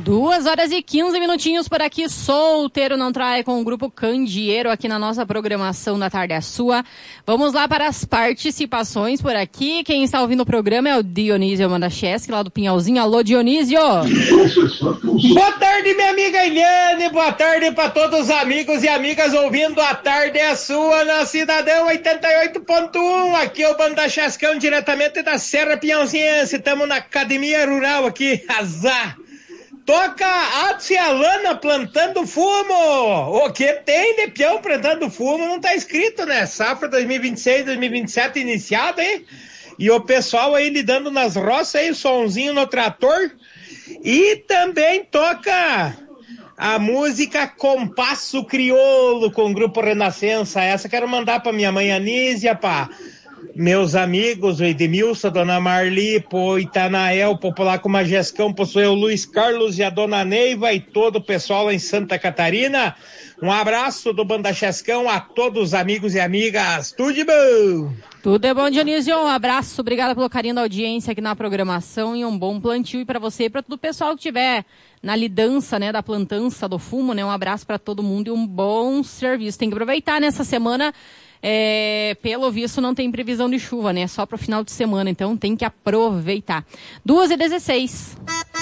2h15 por aqui, Solteiro Não Trai, com o grupo Candeeiro aqui na nossa programação da Tarde é Sua. Vamos lá para as participações por aqui. Quem está ouvindo o programa é o Dionísio Mandacheski, lá do Pinhalzinho. Alô, Dionísio! Boa tarde, minha amiga Eliane, boa tarde para todos os amigos e amigas ouvindo a Tarde é Sua na Cidadão 88.1. Aqui é o Bandachescão, diretamente da Serra Pinhalzinhense. Estamos na Academia Rural aqui, azar. Toca Atse Alana plantando fumo. O que tem de peão plantando fumo não tá escrito, né? Safra 2026, 2027 iniciada, hein? E o pessoal aí lidando nas roças aí, sonzinho no trator. E também toca a música Compasso Crioulo com o Grupo Renascença. Essa quero mandar pra minha mãe Anísia, pá. Meus amigos, o Edmilson, a Dona Marli, pro Itanael, popular com Majescão, possui o Luiz Carlos e a Dona Neiva e todo o pessoal lá em Santa Catarina. Um abraço do Bandachescão a todos os amigos e amigas. Tudo de bom! Tudo é bom, Dionísio. Um abraço, obrigada pelo carinho da audiência aqui na programação e um bom plantio e para você e para todo o pessoal que estiver na lidança, né, da plantança do fumo, né? Um abraço para todo mundo e um bom serviço. Tem que aproveitar nessa semana. Pelo visto não tem previsão de chuva, né? Só para o final de semana, então tem que aproveitar. 2h16.